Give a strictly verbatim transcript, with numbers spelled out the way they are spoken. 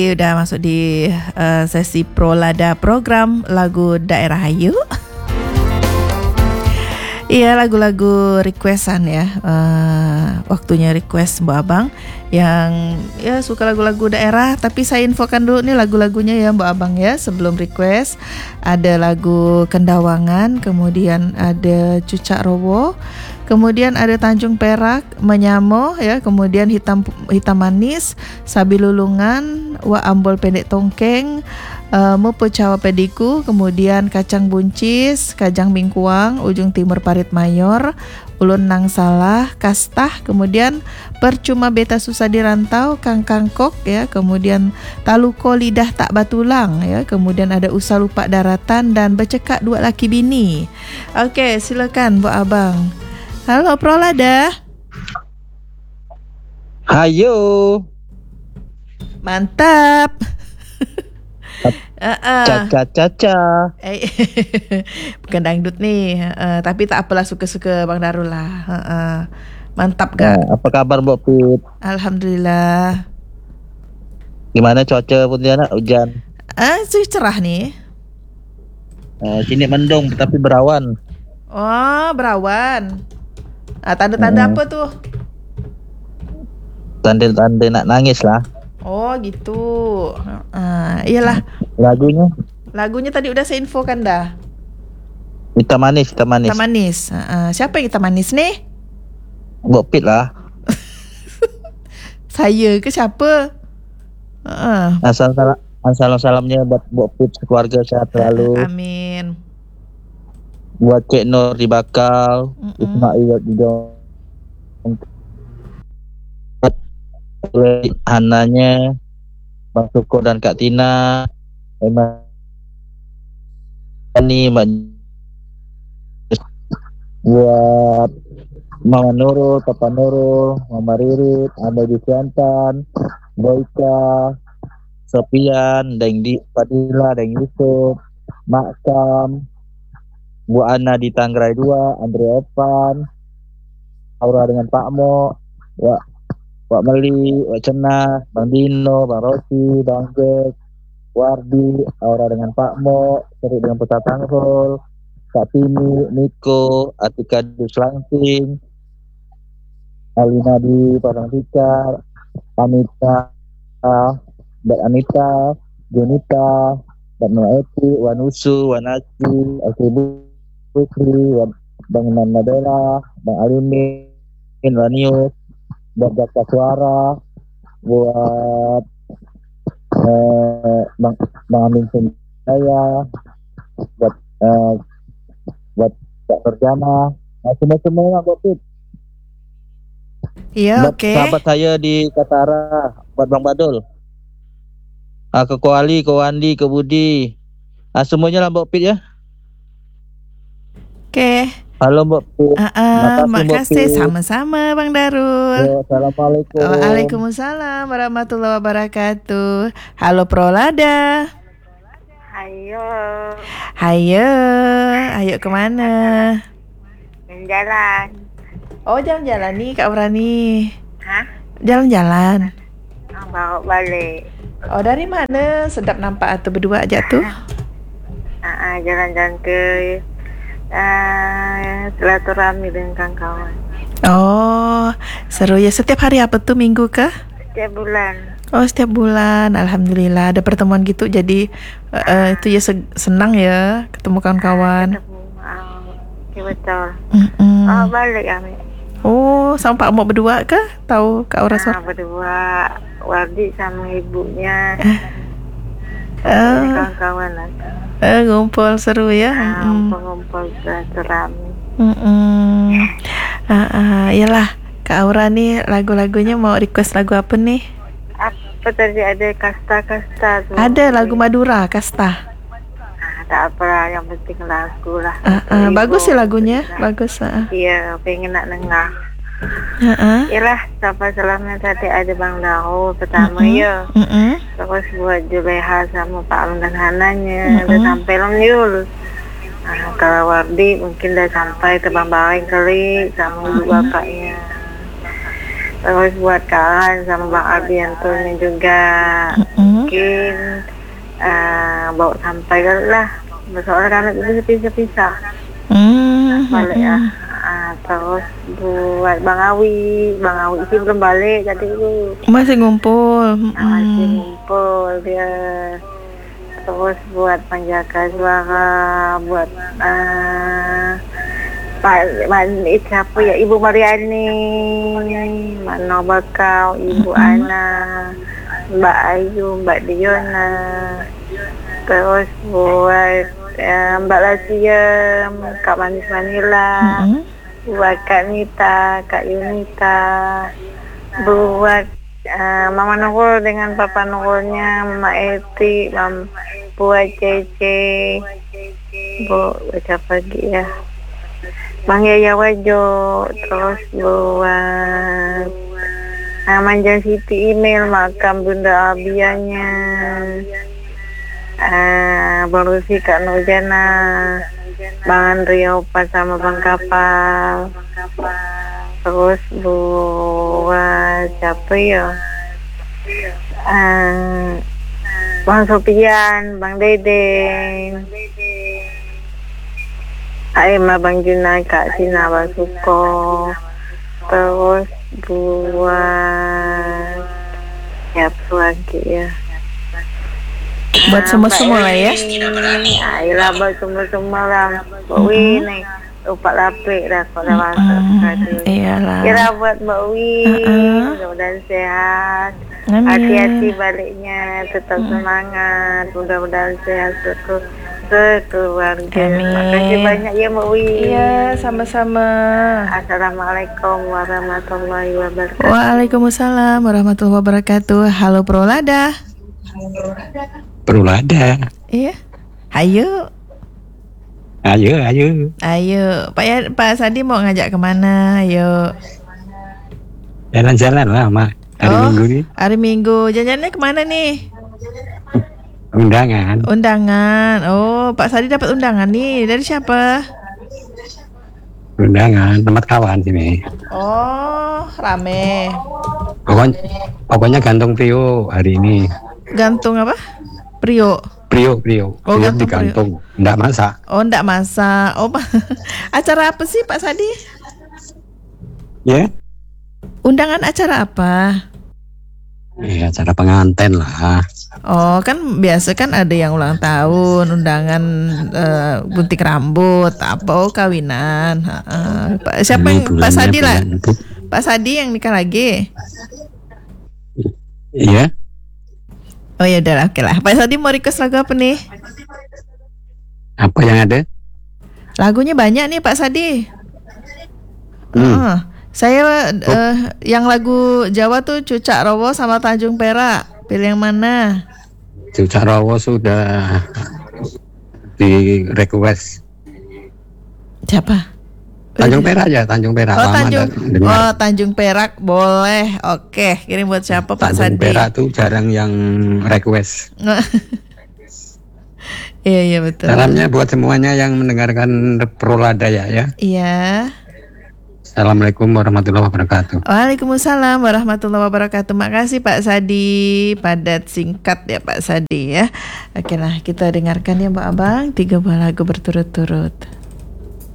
Udah masuk di uh, sesi Prolada program lagu daerah Ayu. Iya, lagu-lagu requestan ya. Uh, waktunya request Mbak Abang yang ya suka lagu-lagu daerah. Tapi saya infokan dulu nih lagu-lagunya ya Mbak Abang ya sebelum request. Ada lagu Kendawangan, kemudian ada Cucak Rowo, kemudian ada Tanjung Perak, Menyamo ya, kemudian Hitam Hitam Manis, Sabi Lulungan, Wa Ambol Pendek Tongkeng, uh, Mepo Cawa Pediku, kemudian Kacang Buncis, Kajang Bingkuang, Ujung Timur Parit Mayor, Ulun Nang Salah, Kastah, kemudian Percuma Beta Susah Dirantau, Kang Kangkok ya, kemudian Taluko Lidah Tak Batulang ya, kemudian ada Usah Lupa Daratan dan Becekak Dua Laki Bini. Oke, silakan Bu Abang. Halo Prolada. Hayo. Mantap. Uh-uh. Caca-caca. Eh, bukan dangdut nih, uh, tapi tak apalah, suka-suka Bang Darul lah. Uh-uh. Mantap gak? Nah, apa kabar Mbak Pit? Alhamdulillah. Gimana cuaca Pontianak? Hujan? Ah, uh, cerah nih. Uh, sini mendung tapi berawan. Oh, berawan. Ah, tanda-tanda hmm. apa tuh? Tanda-tanda nak nangis lah. Oh gitu. Uh, iyalah. Lagunya? Lagunya tadi udah saya infokan dah. Hitam Manis, Hitam Manis. Hitam Manis. Uh, siapa yang Hitam Manis nih? Mbak Pit lah. Saya ke siapa? Uh. Asal salam, asal salamnya buat Mbak Pit sekeluarga sehat selalu. Amin. Buat Cik Nur di Bakal, Ismail di Dong. Hananya, Bang Suko dan Kak Tina, Emma, ini Mbak, buat Mama Nurul, Papa Nurul, Mama Ririt, Anda di Siantan, Boyka, Sopian, Deng di Padilla, Deng Yusuf, Makam, Bu Ana di Tangrai dua, Andre Evan, Aura dengan Pak Mo, ya. Pak Meli, Pak Cenah, Bang Dino, Bang Roti, Bang Jack, Wardi, Aura dengan Pak Mo, Seri dengan Putra Tanghol, Kak Tini, Niko, Atika di Selangting, Alina di Padang Tikar, Anita, Mbak Anita, Jonita, Mbak Noeti, Wanusu, Wanaci, Akibu Putri, Bang Nanadela, Bang Alimin, Ranius, buat Jaka Suara, buat eh, Bang Bang Amin saya, buat eh, buat Kak Berjana, nah, semua-semua buat Pit. Iya, oke. Okay. Sahabat saya di Katara, buat Bang Badul, ah, ke Koali, ke Wandi, ke Budi, ah, semuanya lah Mbak Pit ya. Oke. Okay. Halo Mbak Pit. Uh, uh, makasih sama-sama Bang Darul. Ya, assalamualaikum. Waalaikumsalam warahmatullahi wabarakatuh. Halo Prolada. Hayo. Hayo. Ayo kemana? Jalan. Oh, jalan-jalan nih Kak Urani. Hah? Jalan-jalan. Bawa balik. Oh, dari mana? Sedap nampak atau berdua aja tuh? Ah, uh, uh, jalan-jalan ke Uh, silaturahmi dengan kawan-kawan. Oh, seru ya. Setiap hari apa tuh, minggu kah? Setiap bulan. Oh, setiap bulan. Alhamdulillah ada pertemuan gitu. Jadi uh, uh, itu ya senang ya ketemu kawan-kawan. Ketemu. Oh, ya betul. Mm-mm. Oh, balik kami. Oh, sama Pak Mok berdua kah? Tahu Kak Aura? Nah, berdua. Wardi sama ibunya. Uh, kawan-kawan lah. Eh, ngumpul seru ya. Nah, ngumpul silaturahmi. Heeh. Ah, iyalah Kak Aura nih lagu-lagunya mau request lagu apa nih? Apa tadi ada kasta-kasta tuh? Ada lagu Madura, Kasta. Nah, tak apa, yang penting lagu lah. Ah, ah, bagus sih lagunya, bagus. Ah. Iya, pengen nak dengar. Uh-uh. Iyalah, siapa salamnya tadi ada Bang Darul pertama uh-uh. ya. Uh-uh. Terus buat Juleha sama Pak Am dan Hananya, uh-uh. udah sampai long Yul. Nah, kalau Wardi mungkin udah sampai ke Bang Baring kali sama ibu uh-uh. bapaknya. Terus buat Kak sama Bang Ardiantonya juga. Uh-uh. Oke, besok sampai kali lah. Besok kan itu pisah-pisah. Hmm. Balik ya. Ah, terus buat Bang Awi, Bang Awi sih belum balik tadi itu. Masih ngumpul. Nah, masih Hmm. ngumpul dia. Terus buat penjaga suara, buat uh, Pak Mani siapa ya, Ibu Mariani, Mano Bakau, Ibu Ana, Mbak Ayu, Mbak Diona. Terus buat uh, Mbak Lasia, Kak Manis Manila, Mm-mm. buat Kak Nita, Kak Yunita, buat uh, Mama Nurul dengan Papa Nurulnya, Mama Eti, Mam, buat Cece, bu, siapa lagi ya, Bang Yaya Wajo, terus buat uh, Manjan Siti email makam Bunda Abianya, uh, Bang Rusi, Kak Nurjana, Bang Andri Opa sama Bang Kapal. Terus buat siapa ya? Uh, Bang Sopian, Bang Deden, Aima, Bang Juna, Kak Sina, Bang Suko. Terus buat siapa lagi ya? Buat semua-semua lah ya. Ayolah buat semua-semua lah. Mbak Wi nih, lupa lapik dah kalau masuk tadi. Iyalah. Kira buat Mbak Wi, Uh-uh. mudah-mudahan sehat. Amin. Hati-hati baliknya, tetap semangat. Mudah-mudahan sehat seku- sekeluarga. Amin. Terima kasih banyak ya Mbak Wi. Iya, sama-sama. Assalamualaikum warahmatullahi wabarakatuh. Waalaikumsalam warahmatullahi wabarakatuh. Halo Prolada. Perulada. Iya. Ayo, Ayo, ayo. ayo. Pak ya, Pak Sadi mau ngajak kemana? Ayo. Jalan-jalan lah, Mak. Hari Oh. Minggu nih. Hari Minggu. Jajannya kemana nih? Undangan. Undangan. Oh, Pak Sadi dapat undangan nih. Dari siapa? Undangan. Tempat kawan sini. Oh, rame. Pokoknya, pokoknya gantung Prio hari ini. Gantung apa? Prio. Prio, Prio. Oh, Prio gantung digantung. Nggak masak. Oh, ndak masak. Oh, Pak. Acara apa sih Pak Sadi? Ya? Undangan acara apa? Ya, acara pengantin lah. Oh, kan biasa kan ada yang ulang tahun, undangan eh, gunting rambut, apa oh, kawinan. Ha-ha. Pak, siapa Ini yang Pak bulannya Sadi lah? bulan itu. Pak Sadi yang nikah lagi. Iya. Oh ya udah, oke lah. Pak Sadi mau request lagu apa nih? Apa yang ada? Lagunya banyak nih Pak Sadi. Hmm. Ah, saya eh, yang lagu Jawa tuh Cucak Rowo sama Tanjung Perak. Pilih yang mana? Cucak Rowo sudah di request. Siapa? Tanjung Perak aja, Tanjung Perak. Oh Lama Tanjung, nggak dengar. oh Tanjung Perak boleh. Oke, kirim buat siapa Pak Tanjung Sadi? Perak tuh jarang yang request. Iya iya betul. Salamnya buat semuanya yang mendengarkan Prolada ya, ya. Iya. Assalamualaikum warahmatullahi wabarakatuh. Waalaikumsalam warahmatullahi wabarakatuh. Makasih Pak Sadi. Padat singkat ya Pak Sadi ya. Oke lah kita dengarkan ya Mbak Abang tiga buah lagu berturut-turut.